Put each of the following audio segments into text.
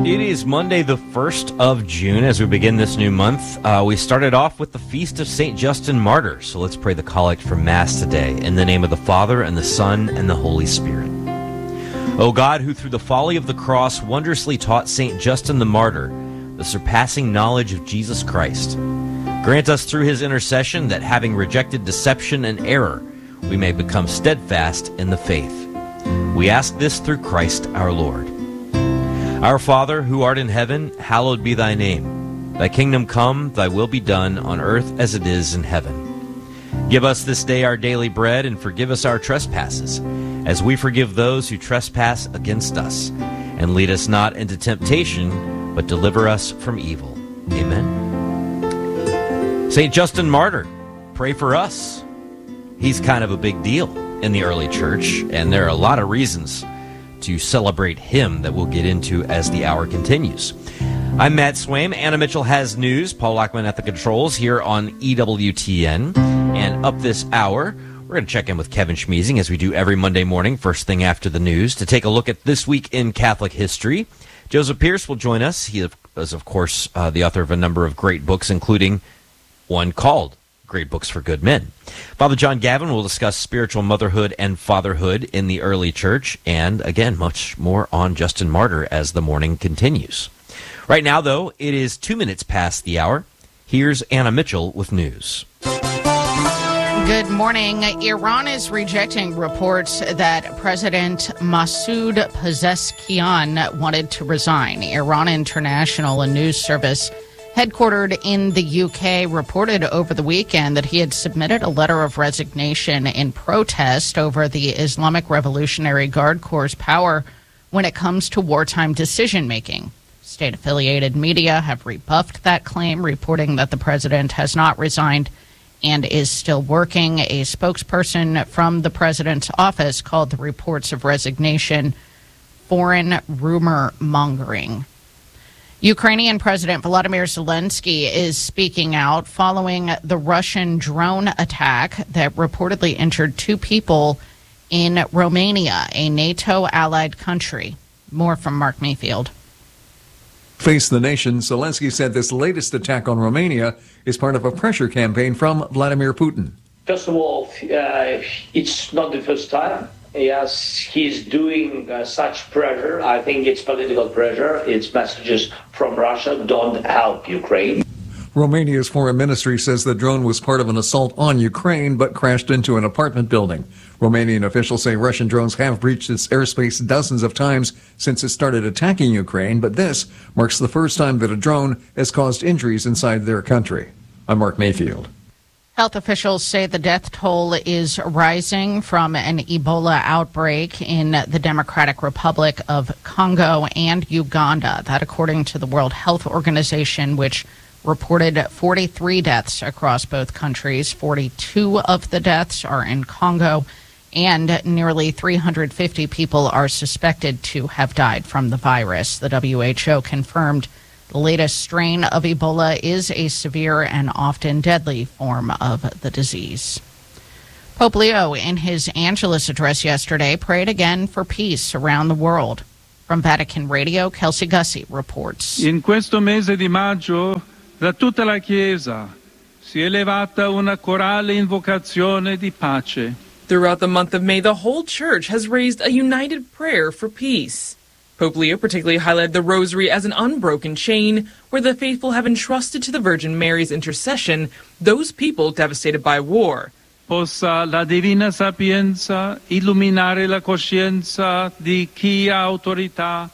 It is Monday, the 1st of June. As we begin this new month, we started off with the Feast of St. Justin Martyr. So let's pray the collect for Mass today. In the name of the Father, and the Son, and the Holy Spirit. O God, who through the folly of the cross wondrously taught St. Justin the Martyr the surpassing knowledge of Jesus Christ, grant us through his intercession that, having rejected deception and error, we may become steadfast in the faith. We ask this through Christ our Lord. Our Father, who art in heaven, hallowed be thy name. Thy kingdom come, thy will be done, on earth as it is in heaven. Give us this day our daily bread, and forgive us our trespasses, as we forgive those who trespass against us. And lead us not into temptation, but deliver us from evil. Amen. St. Justin Martyr, pray for us. He's kind of a big deal in the early church, and there are a lot of reasons to celebrate him that we'll get into as the hour continues. I'm Matt Swaim. Anna Mitchell has news. Paul Lockman at the controls here on EWTN. And up this hour, we're going to check in with Kevin Schmiesing, as we do every Monday morning, first thing after the news, to take a look at this week in Catholic history. Joseph Pierce will join us. He is, of course, the author of a number of great books, including one called Great Books for Good Men. Father John Gavin will discuss spiritual motherhood and fatherhood in the early church, and again, much more on Justin Martyr as the morning continues. Right now, though, it is 2 minutes past the hour. Here's Anna Mitchell with news. Good morning. Iran is rejecting reports that President Masoud Pezeshkian wanted to resign. Iran International, a news service headquartered in the UK, reported over the weekend that he had submitted a letter of resignation in protest over the Islamic Revolutionary Guard Corps' power when it comes to wartime decision-making. State-affiliated media have rebuffed that claim, reporting that the president has not resigned and is still working. A spokesperson from the president's office called the reports of resignation foreign rumor mongering. Ukrainian President Volodymyr Zelensky is speaking out following the Russian drone attack that reportedly injured 2 people in Romania, a NATO-allied country. More from Mark Mayfield. Face the Nation, Zelensky said this latest attack on Romania is part of a pressure campaign from Vladimir Putin. First of all, it's not the first time. Yes, he's doing such pressure. I think it's political pressure. It's messages from Russia, don't help Ukraine. Romania's foreign ministry says the drone was part of an assault on Ukraine but crashed into an apartment building. Romanian officials say Russian drones have breached its airspace dozens of times since it started attacking Ukraine, but this marks the first time that a drone has caused injuries inside their country. I'm Mark Mayfield. Health officials say the death toll is rising from an Ebola outbreak in the Democratic Republic of Congo and Uganda. That, according to the World Health Organization, which reported 43 deaths across both countries. 42 of the deaths are in Congo, and nearly 350 people are suspected to have died from the virus. The WHO confirmed the latest strain of Ebola is a severe and often deadly form of the disease. Pope Leo, in his Angelus address yesterday, prayed again for peace around the world. From Vatican Radio, Kelsey Gussie reports. In questo mese di maggio, da tutta la Chiesa si è elevata una corale invocazione di pace. Throughout the month of May, the whole church has raised a united prayer for peace. Pope Leo particularly highlighted the Rosary as an unbroken chain where the faithful have entrusted to the Virgin Mary's intercession those people devastated by war. Possa la divina sapienza illuminare la coscienza di chi ha autorità.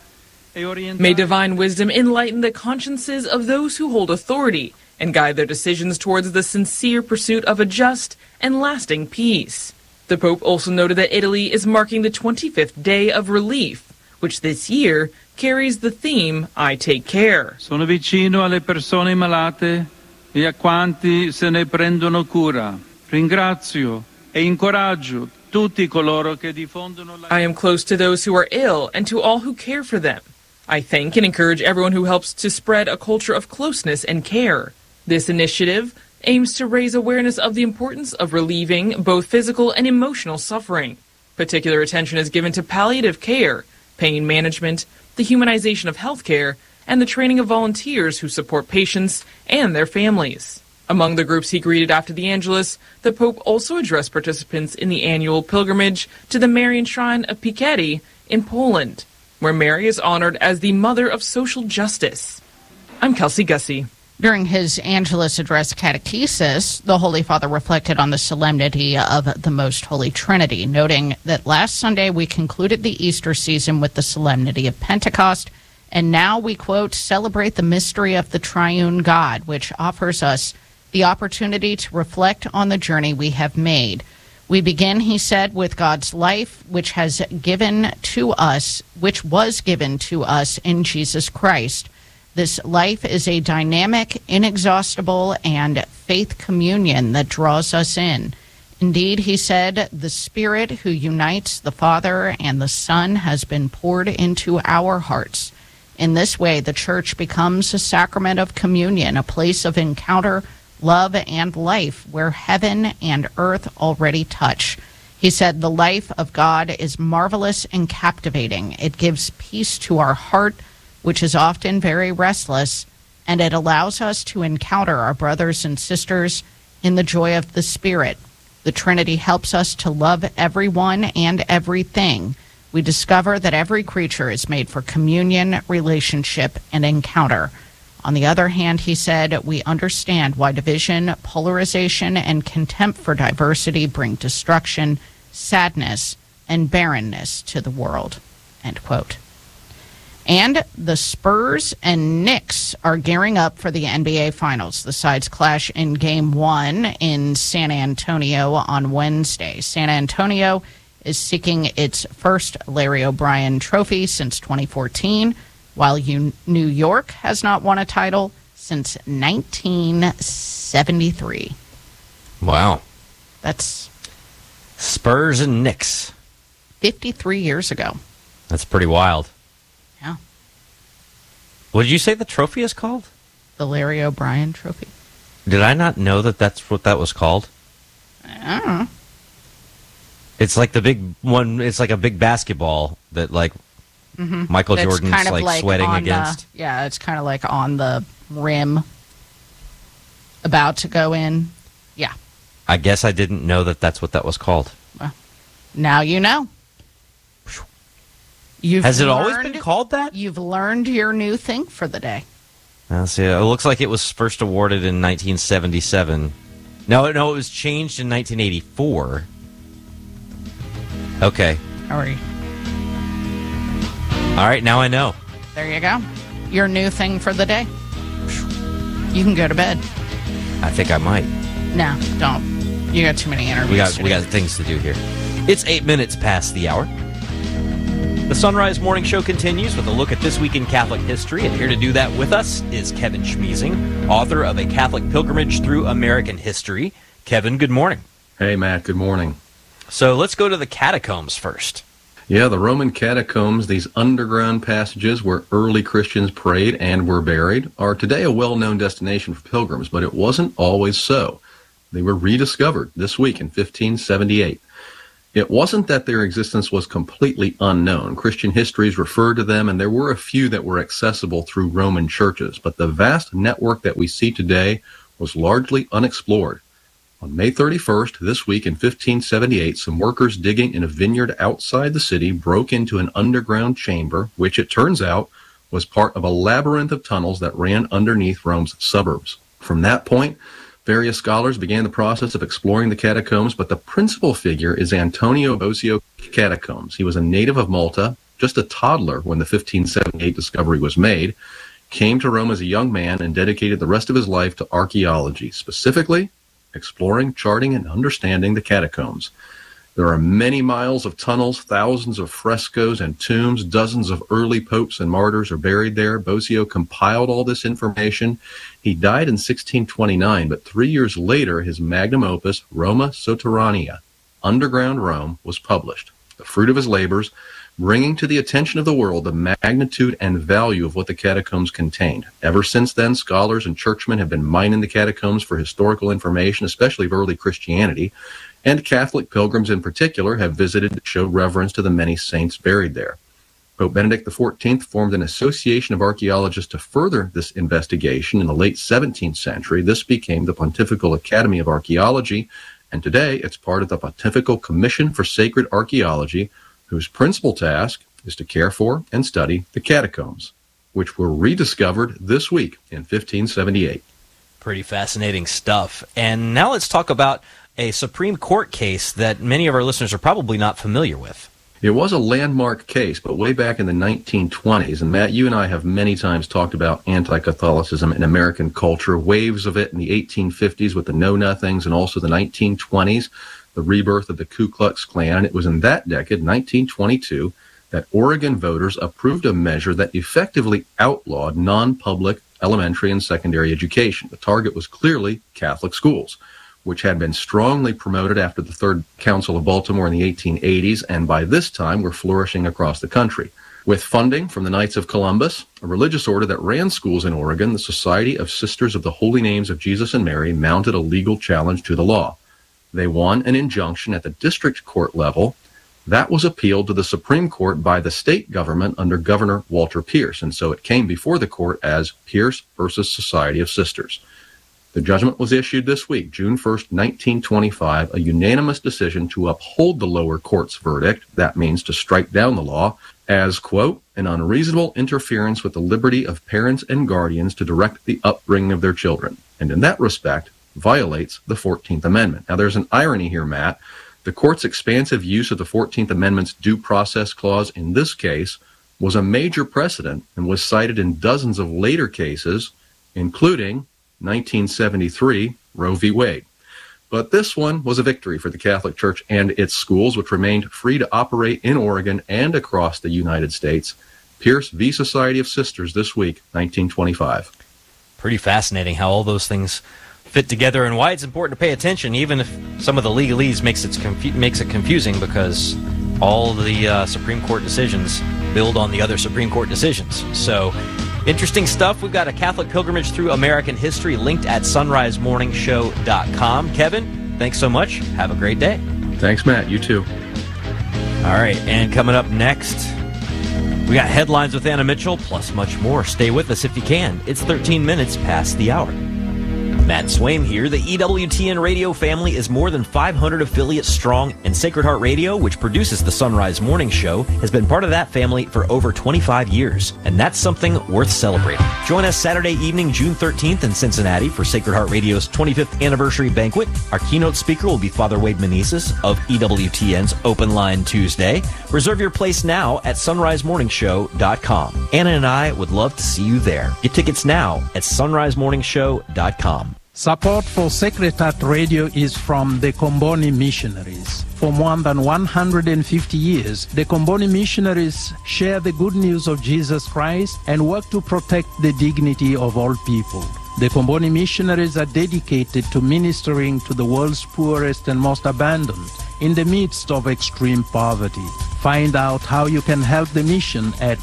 May divine wisdom enlighten the consciences of those who hold authority and guide their decisions towards the sincere pursuit of a just and lasting peace. The Pope also noted that Italy is marking the 25th Day of Relief, which this year carries the theme, I Take Care. Sono vicino alle persone malate e a quanti se ne prendono cura. Ringrazio e incoraggio tutti coloro che diffondono la... I am close to those who are ill and to all who care for them. I thank and encourage everyone who helps to spread a culture of closeness and care. This initiative aims to raise awareness of the importance of relieving both physical and emotional suffering. Particular attention is given to palliative care, pain management, the humanization of healthcare, and the training of volunteers who support patients and their families. Among the groups he greeted after the Angelus, the Pope also addressed participants in the annual pilgrimage to the Marian Shrine of Piekety in Poland, where Mary is honored as the Mother of Social Justice. I'm Kelsey Gussie. During his Angelus Address catechesis, the Holy Father reflected on the solemnity of the Most Holy Trinity, noting that last Sunday we concluded the Easter season with the solemnity of Pentecost, and now we, quote, celebrate the mystery of the triune God, which offers us the opportunity to reflect on the journey we have made. We begin, he said, with God's life, which was given to us in Jesus Christ. This life is a dynamic, inexhaustible, and faith communion that draws us in. Indeed, he said, the Spirit who unites the Father and the Son has been poured into our hearts. In this way, the Church becomes a sacrament of communion, a place of encounter, love, and life, where heaven and earth already touch. He said, the life of God is marvelous and captivating. It gives peace to our heart, which is often very restless, and it allows us to encounter our brothers and sisters in the joy of the Spirit. The Trinity helps us to love everyone and everything. We discover that every creature is made for communion, relationship, and encounter. On the other hand, he said, we understand why division, polarization, and contempt for diversity bring destruction, sadness, and barrenness to the world. End quote. And the Spurs and Knicks are gearing up for the NBA Finals. The sides clash in Game 1 in San Antonio on Wednesday. San Antonio is seeking its first Larry O'Brien trophy since 2014, while New York has not won a title since 1973. Wow. That's Spurs and Knicks. 53 years ago. That's pretty wild. Yeah. What did you say the trophy is called? The Larry O'Brien trophy. Did I not know that that's what that was called? I don't know. It's like the big one. It's like a big basketball that, like, Michael It's Jordan's kind of like sweating on against. Yeah, it's kind of like on the rim, about to go in. Yeah. I guess I didn't know that that's what that was called. Well, now you know. Has it always been called that? You've learned your new thing for the day. See, it looks like it was first awarded in 1977. No, it was changed in 1984. Okay. All right, now I know. There you go. Your new thing for the day. You can go to bed. I think I might. No, don't. You got too many interviews. We got things to do here. It's 8 minutes past the hour. The Sunrise Morning Show continues with a look at this week in Catholic history, and here to do that with us is Kevin Schmiesing, author of A Catholic Pilgrimage Through American History. Kevin, good morning. Hey, Matt, good morning. So let's go to the catacombs first. Yeah, the Roman catacombs, these underground passages where early Christians prayed and were buried, are today a well-known destination for pilgrims, but it wasn't always so. They were rediscovered this week in 1578. It wasn't that their existence was completely unknown. Christian histories referred to them, and there were a few that were accessible through Roman churches, but the vast network that we see today was largely unexplored. On May 31st, this week in 1578, some workers digging in a vineyard outside the city broke into an underground chamber, which it turns out was part of a labyrinth of tunnels that ran underneath Rome's suburbs. From that point, various scholars began the process of exploring the catacombs, but the principal figure is Antonio Bosio Catacombs. He was a native of Malta, just a toddler when the 1578 discovery was made, came to Rome as a young man, and dedicated the rest of his life to archaeology, specifically exploring, charting, and understanding the catacombs. There are many miles of tunnels, thousands of frescoes and tombs, dozens of early popes and martyrs are buried there. Bosio compiled all this information. He died in 1629, but 3 years later, his magnum opus, Roma Sotterranea, Underground Rome, was published. The fruit of his labors, bringing to the attention of the world the magnitude and value of what the catacombs contained. Ever since then, scholars and churchmen have been mining the catacombs for historical information, especially of early Christianity, and Catholic pilgrims in particular have visited to show reverence to the many saints buried there. Pope Benedict XIV formed an association of archaeologists to further this investigation in the late 17th century. This became the Pontifical Academy of Archaeology, and today it's part of the Pontifical Commission for Sacred Archaeology, whose principal task is to care for and study the catacombs, which were rediscovered this week in 1578. Pretty fascinating stuff. And now let's talk about a Supreme Court case that many of our listeners are probably not familiar with. It was a landmark case, but way back in the 1920s, and Matt, you and I have many times talked about anti-Catholicism in American culture, waves of it in the 1850s with the Know-Nothings, and also the 1920s, the rebirth of the Ku Klux Klan. And it was in that decade, 1922, that Oregon voters approved a measure that effectively outlawed non-public elementary and secondary education. The target was clearly Catholic schools, which had been strongly promoted after the Third Council of Baltimore in the 1880s, and by this time were flourishing across the country. With funding from the Knights of Columbus, a religious order that ran schools in Oregon, the Society of Sisters of the Holy Names of Jesus and Mary mounted a legal challenge to the law. They won an injunction at the district court level. That was appealed to the Supreme Court by the state government under Governor Walter Pierce, and so it came before the court as Pierce versus Society of Sisters. The judgment was issued this week, June 1st, 1925, a unanimous decision to uphold the lower court's verdict, that means to strike down the law, as, quote, an unreasonable interference with the liberty of parents and guardians to direct the upbringing of their children, and in that respect, violates the 14th Amendment. Now, there's an irony here, Matt. The court's expansive use of the 14th Amendment's due process clause in this case was a major precedent and was cited in dozens of later cases, including 1973, Roe v. Wade. But this one was a victory for the Catholic Church and its schools, which remained free to operate in Oregon and across the United States. Pierce v. Society of Sisters this week, 1925. Pretty fascinating how all those things fit together and why it's important to pay attention, even if some of the legalese makes it confusing, because all the Supreme Court decisions build on the other Supreme Court decisions. So, interesting stuff. We've got a Catholic pilgrimage through American history linked at sunrisemorningshow.com. Kevin, thanks so much. Have a great day. Thanks, Matt. You too. All right, and coming up next, we got headlines with Anna Mitchell, plus much more. Stay with us if you can. It's 13 minutes past the hour. Matt Swaim here. The EWTN radio family is more than 500 affiliates strong, and Sacred Heart Radio, which produces the Sunrise Morning Show, has been part of that family for over 25 years, and that's something worth celebrating. Join us Saturday evening, June 13th in Cincinnati for Sacred Heart Radio's 25th anniversary banquet. Our keynote speaker will be Father Wade Meneses of EWTN's Open Line Tuesday. Reserve your place now at sunrisemorningshow.com. Anna and I would love to see you there. Get tickets now at sunrisemorningshow.com. Support for Sacred Heart Radio is from the Comboni Missionaries. For more than 150 years, the Comboni Missionaries share the good news of Jesus Christ and work to protect the dignity of all people. The Comboni Missionaries are dedicated to ministering to the world's poorest and most abandoned in the midst of extreme poverty. Find out how you can help the mission at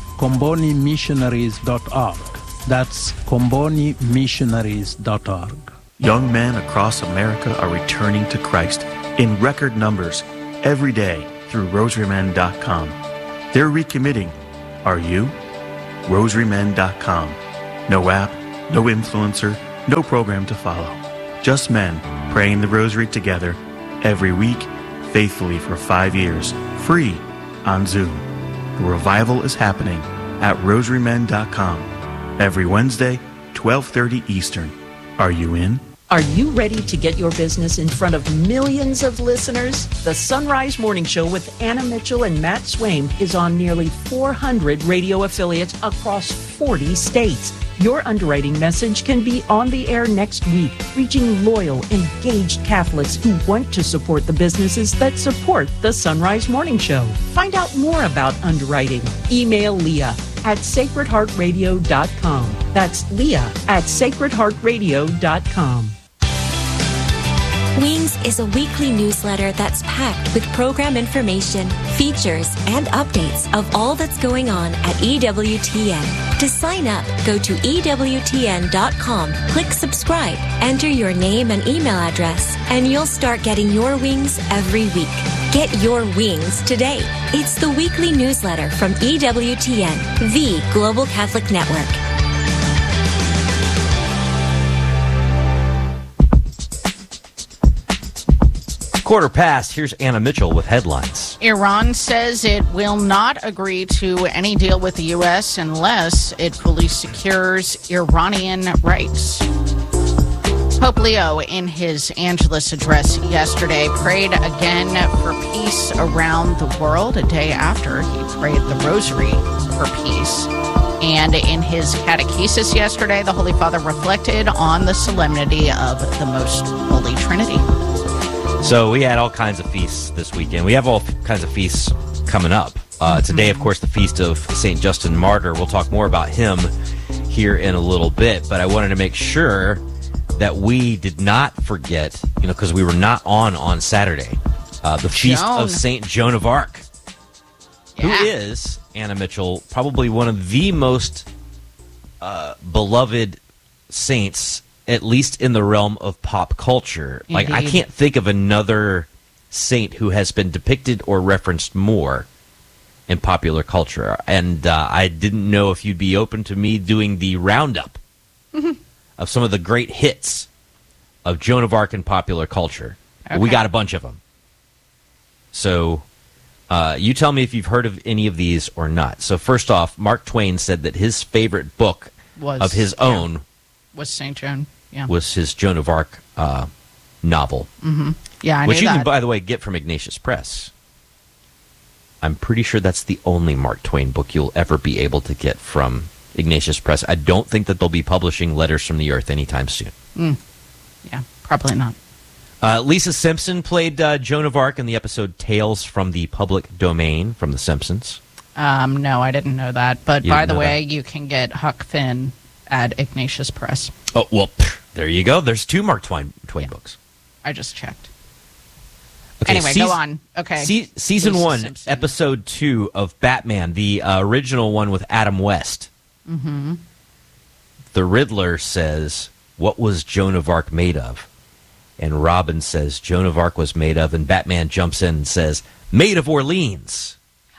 combonimissionaries.org. That's combonimissionaries.org. Young men across America are returning to Christ in record numbers every day through rosarymen.com. They're recommitting. Are you? rosarymen.com. No app, no influencer, no program to follow. Just men praying the rosary together every week, faithfully for 5 years, free on Zoom. The revival is happening at rosarymen.com every Wednesday, 12:30 Eastern. Are you in? Are you ready to get your business in front of millions of listeners? The Sunrise Morning Show with Anna Mitchell and Matt Swaim is on nearly 400 radio affiliates across 40 states. Your underwriting message can be on the air next week, reaching loyal, engaged Catholics who want to support the businesses that support the Sunrise Morning Show. Find out more about underwriting. Email Leah at sacredheartradio.com. That's Leah at sacredheartradio.com. Wings is a weekly newsletter that's packed with program information, features, and updates of all that's going on at EWTN. To sign up, go to EWTN.com, click subscribe, enter your name and email address, and you'll start getting your wings every week. Get your wings today. It's the weekly newsletter from EWTN, the Global Catholic Network. Quarter past, here's Anna Mitchell with headlines. Iran says it will not agree to any deal with the U.S. unless it fully secures Iranian rights. Pope Leo, in his Angelus address yesterday, prayed again for peace around the world a day after he prayed the Rosary for peace. And in his catechesis yesterday, the Holy Father reflected on the solemnity of the Most Holy Trinity. So we had all kinds of feasts this weekend. We have all kinds of feasts coming up. Today, of course, the feast of St. Justin Martyr. We'll talk more about him here in a little bit, but I wanted to make sure that we did not forget, because we were not on Saturday, the feast of St. Joan of Arc, who is, Anna Mitchell, probably one of the most beloved saints, at least in the realm of pop culture. Indeed. Like, I can't think of another saint who has been depicted or referenced more in popular culture. And I didn't know if you'd be open to me doing the roundup of some of the great hits of Joan of Arc in popular culture. Okay. We got a bunch of them. So you tell me if you've heard of any of these or not. So first off, Mark Twain said that his favorite book of his own was St. Joan. Yeah. Was his Joan of Arc novel. Mm-hmm. Yeah, I which knew you that. can, by the way, get from Ignatius Press. I'm pretty sure that's the only Mark Twain book you'll ever be able to get from Ignatius Press. I don't think that they'll be publishing Letters from the Earth anytime soon. Yeah, probably not. Lisa Simpson played Joan of Arc in the episode Tales from the Public Domain from The Simpsons. No, I didn't know that. But You by didn't the know way, you can get Huck Finn at Ignatius Press. Oh, well, there you go. There's two Mark Twain books. I just checked. Okay, Anyway, go on. Okay. Season Lisa 1, Simpson. Episode 2 of Batman, the original one with Adam West. Mm-hmm. The Riddler says, "What was Joan of Arc made of?" And Robin says, "Joan of Arc was made of," and Batman jumps in and says, "Made of Orleans."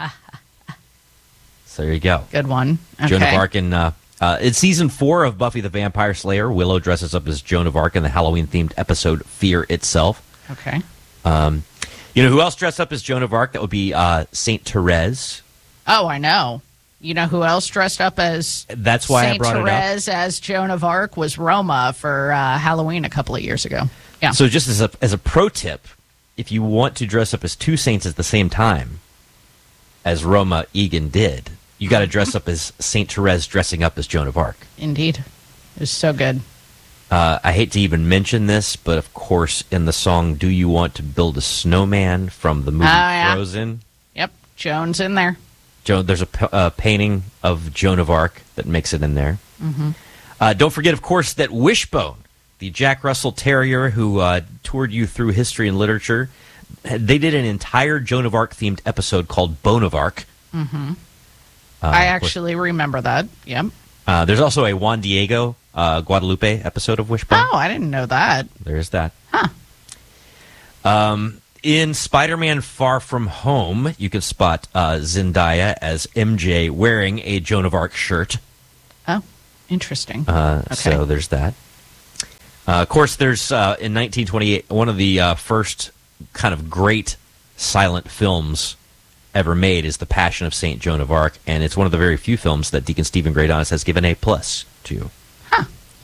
So there you go. Good one. Okay. Joan of Arc in season 4 of Buffy the Vampire Slayer, Willow dresses up as Joan of Arc in the Halloween-themed episode Fear Itself. Okay. You know who else dressed up as Joan of Arc? That would be Saint Therese. Oh, I know. You know who else dressed up as That's why Saint I brought Therese as Joan of Arc was Roma for Halloween a couple of years ago. Yeah. So just as a pro tip, if you want to dress up as two saints at the same time, as Roma Egan did, you got to dress up as Saint Therese dressing up as Joan of Arc. Indeed. It was so good. I hate to even mention this, but of course, in the song "Do You Want to Build a Snowman" from the movie Frozen, Yep, Joan's in there. There's a painting of Joan of Arc that makes it in there. Mm-hmm. Don't forget, of course, that Wishbone, the Jack Russell Terrier who toured you through history and literature, they did an entire Joan of Arc themed episode called Bone of Arc. Mm-hmm. I actually remember that. Yep. There's also a Juan Diego Guadalupe episode of Wishbone. Oh, I didn't know that. There's that. Huh. In Spider-Man Far From Home, you can spot Zendaya as MJ wearing a Joan of Arc shirt. Oh, interesting. So there's that. Of course, there's, in 1928, one of the first kind of great silent films ever made is The Passion of St. Joan of Arc, and it's one of the very few films that Deacon Stephen Greydonis has given A+ to. Huh.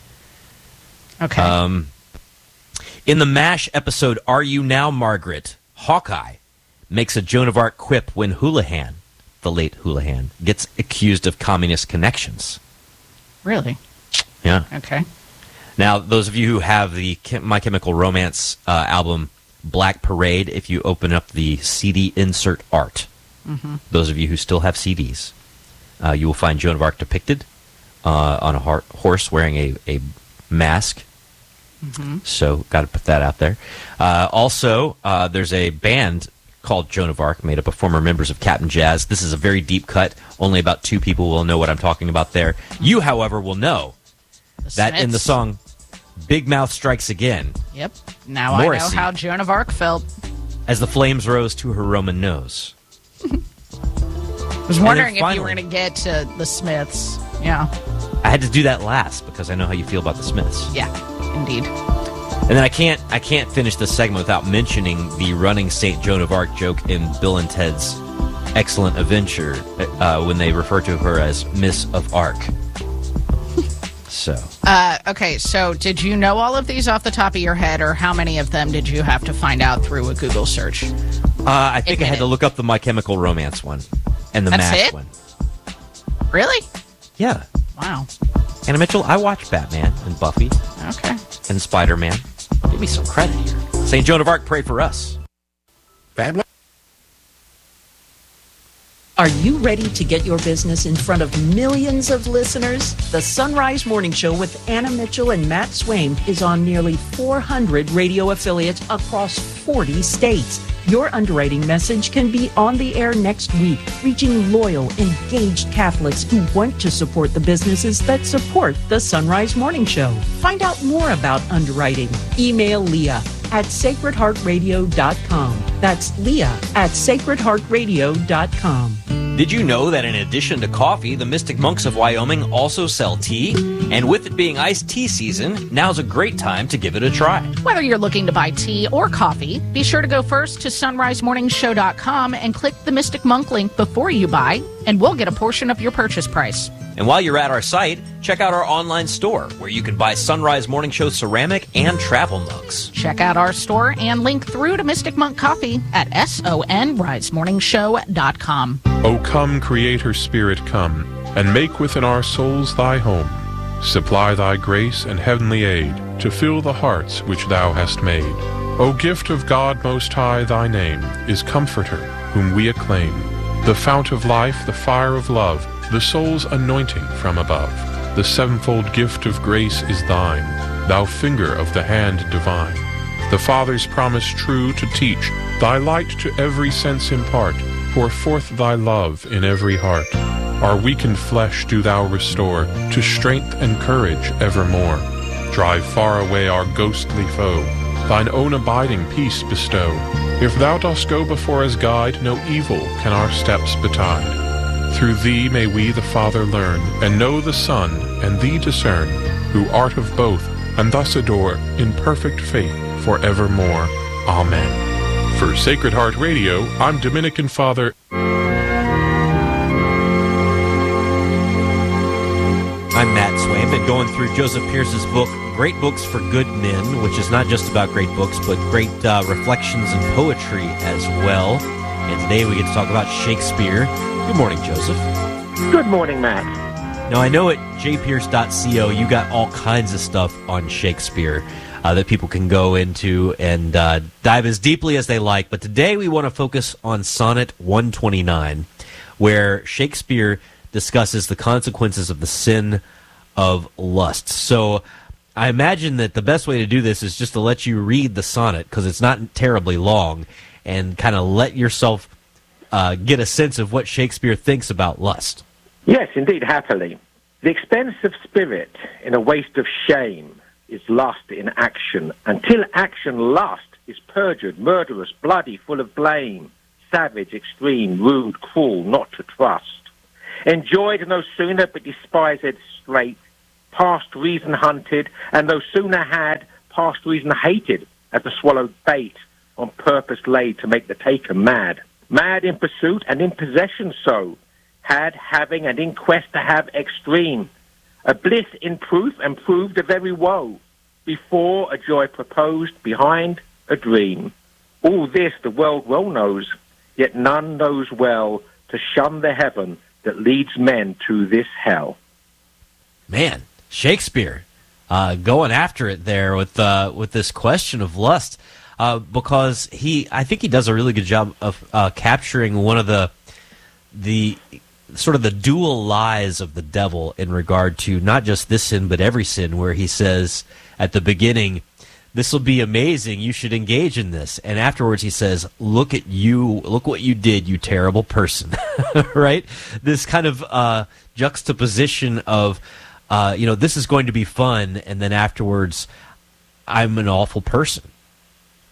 Okay. In the MASH episode Are You Now, Margaret?, Hawkeye makes a Joan of Arc quip when Houlihan, the late Houlihan, gets accused of communist connections. Really? Yeah. Okay. Now, those of you who have the My Chemical Romance album Black Parade, if you open up the CD insert art, those of you who still have CDs, you will find Joan of Arc depicted on a horse wearing a mask. So, got to put that out there. Also, there's a band called Joan of Arc, made up of former members of Captain Jazz. This is a very deep cut. Only about 2 people will know what I'm talking about there. You, however, will know that in the song Big Mouth Strikes Again. Yep. Now Morrissey. I know how Joan of Arc felt. as the flames rose to her Roman nose. I was wondering if you were going to get to the Smiths. Yeah. I had to do that last because I know how you feel about the Smiths. Yeah, indeed. And then I can't finish this segment without mentioning the running St. Joan of Arc joke in Bill and Ted's Excellent Adventure when they refer to her as Miss of Arc. So. Okay, so did you know all of these off the top of your head, or how many of them did you have to find out through a Google search? I think I had to look up the My Chemical Romance one and the MASH one. Really? Yeah. Wow. Anna Mitchell, I watched Batman and Buffy. Okay. And Spider-Man. Give me some credit here. St. Joan of Arc, pray for us. Family. Are you ready to get your business in front of millions of listeners? The Sunrise Morning Show with Anna Mitchell and Matt Swaim is on nearly 400 radio affiliates across 40 states. Your underwriting message can be on the air next week, reaching loyal, engaged Catholics who want to support the businesses that support the Sunrise Morning Show. Find out more about underwriting. Email Leah at sacredheartradio.com. That's Leah at sacredheartradio.com. Did you know that in addition to coffee, the Mystic Monks of Wyoming also sell tea? And with it being iced tea season, now's a great time to give it a try. Whether you're looking to buy tea or coffee, be sure to go first to sunrisemorningshow.com and click the Mystic Monk link before you buy, and we'll get a portion of your purchase price. And while you're at our site, check out our online store, where you can buy Sunrise Morning Show ceramic and travel mugs. Check out our store and link through to Mystic Monk Coffee at sonrisemorningshow.com. O come, Creator Spirit, come, and make within our souls thy home. Supply thy grace and heavenly aid to fill the hearts which thou hast made. O gift of God Most High, thy name is Comforter, whom we acclaim. The fount of life, the fire of love, the soul's anointing from above. The sevenfold gift of grace is thine, thou finger of the hand divine. The Father's promise true to teach, thy light to every sense impart. Pour forth thy love in every heart. Our weakened flesh do thou restore to strength and courage evermore. Drive far away our ghostly foe, thine own abiding peace bestow. If thou dost go before us guide, no evil can our steps betide. Through thee may we the Father learn, and know the Son, and thee discern, who art of both, and thus adore in perfect faith forevermore. Amen. For Sacred Heart Radio, I'm Dominican Father. I'm Matt Swaim, and going through Joseph Pierce's book, Great Books for Good Men, which is not just about great books, but great reflections and poetry as well. And today we get to talk about Shakespeare. Good morning, Joseph. Good morning, Matt. Now, I know at jpierce.co you got all kinds of stuff on Shakespeare that people can go into and dive as deeply as they like. But today we want to focus on Sonnet 129, where Shakespeare discusses the consequences of the sin of lust. So I imagine that the best way to do this is just to let you read the sonnet, because it's not terribly long, and kind of let yourself get a sense of what Shakespeare thinks about lust. Yes, indeed, happily. The expense of spirit in a waste of shame is lust in action, until action lust is perjured, murderous, bloody, full of blame, savage, extreme, rude, cruel, not to trust. Enjoyed no sooner, but despised straight, past reason hunted, and no sooner had, past reason hated, as the swallowed bait, on purpose laid to make the taker mad. Mad in pursuit and in possession so, had, having, and in quest to have extreme. A bliss in proof and proved a very woe, before a joy proposed, behind a dream. All this the world well knows, yet none knows well to shun the heaven that leads men to this hell. Man, Shakespeare going after it there with this question of lust, because I think he does a really good job of capturing one of the sort of the dual lies of the devil in regard to not just this sin but every sin, where he says at the beginning, "This will be amazing, you should engage in this," and afterwards he says, look what you did, you terrible person." Right? This kind of juxtaposition of this is going to be fun, and then afterwards I'm an awful person.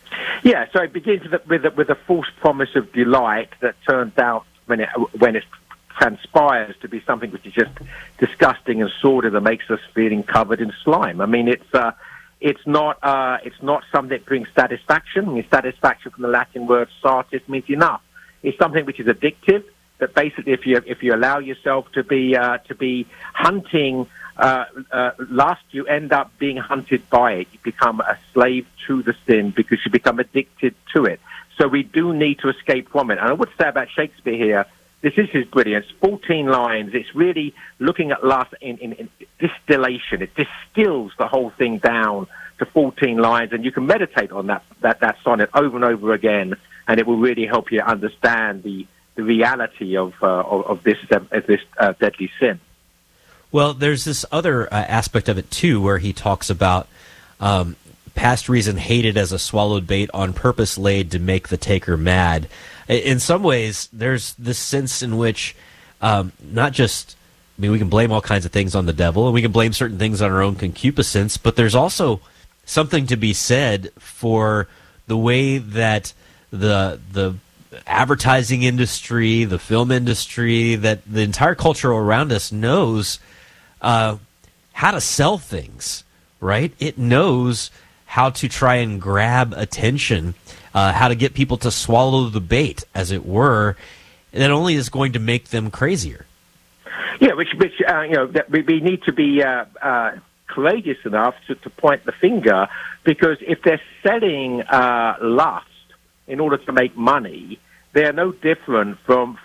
Yeah, so it begins with a false promise of delight that turns out when it transpires to be something which is just disgusting and sordid that makes us feeling covered in slime. I mean, it's not something that brings satisfaction. I mean, satisfaction from the Latin word satis means enough. It's something which is addictive. That basically, if you allow yourself to be hunting lust, you end up being hunted by it. You become a slave to the sin because you become addicted to it. So we do need to escape from it. And I would say about Shakespeare here, this is his brilliance. 14 lines. It's really looking at lust in distillation. It distills the whole thing down to 14 lines, and you can meditate on that sonnet over and over again, and it will really help you understand the reality of this deadly sin. Well, there's this other aspect of it too, where he talks about past reason hated as a swallowed bait on purpose laid to make the taker mad. In some ways, there's this sense in which not just, I mean, we can blame all kinds of things on the devil, and we can blame certain things on our own concupiscence, but there's also something to be said for the way that the advertising industry, the film industry, that the entire culture around us knows how to sell things, right? It knows how to try and grab attention, how to get people to swallow the bait, as it were. That only is going to make them crazier. Yeah, which that we need to be courageous enough to point the finger, because if they're selling lust in order to make money, they are no different from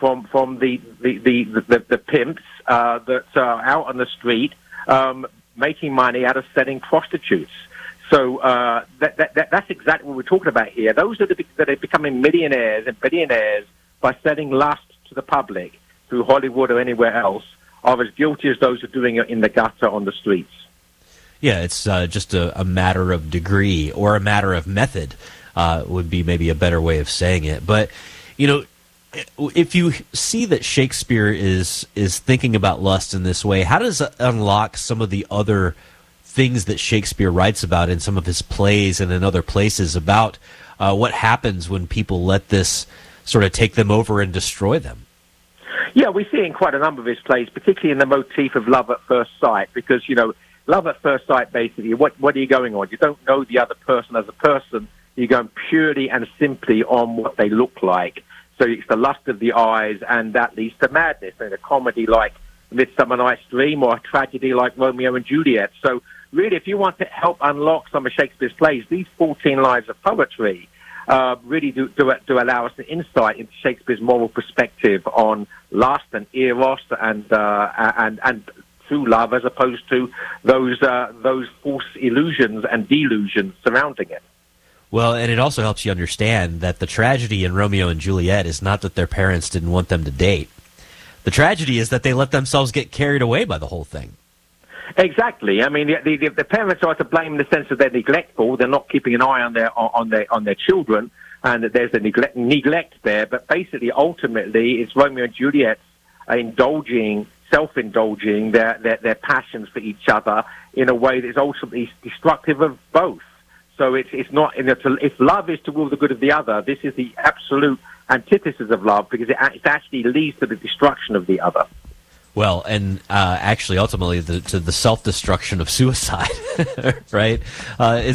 the pimps that are out on the street making money out of selling prostitutes. So that's exactly what we're talking about here. Those that are becoming millionaires and billionaires by selling lust to the public through Hollywood or anywhere else are as guilty as those who are doing it in the gutter on the streets. Yeah, it's just a matter of degree, or a matter of method would be maybe a better way of saying it. But, you know, if you see that Shakespeare is thinking about lust in this way, how does it unlock some of the other things that Shakespeare writes about in some of his plays and in other places about what happens when people let this sort of take them over and destroy them? Yeah, we see it in quite a number of his plays, particularly in the motif of love at first sight, because, you know, love at first sight, basically, what are you going on? You don't know the other person as a person. You're going purely and simply on what they look like. So it's the lust of the eyes, and that leads to madness. In a comedy like Midsummer Night's Dream, or a tragedy like Romeo and Juliet. So really, if you want to help unlock some of Shakespeare's plays, these 14 lines of poetry really do allow us an insight into Shakespeare's moral perspective on lust and eros and true love, as opposed to those false illusions and delusions surrounding it. Well, and it also helps you understand that the tragedy in Romeo and Juliet is not that their parents didn't want them to date. The tragedy is that they let themselves get carried away by the whole thing. Exactly. I mean, the parents are to blame in the sense that they're neglectful. They're not keeping an eye on their children, and that there's a neglect there. But basically, ultimately, it's Romeo and Juliet self-indulging their passions for each other in a way that is ultimately destructive of both. So it's not, if love is to will the good of the other, this is the absolute antithesis of love, because it actually leads to the destruction of the other. Well, and actually, ultimately, to the self-destruction of suicide, right?